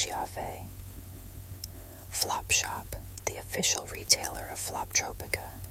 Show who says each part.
Speaker 1: Chiave. Flop Shop, the official retailer of Floptropica,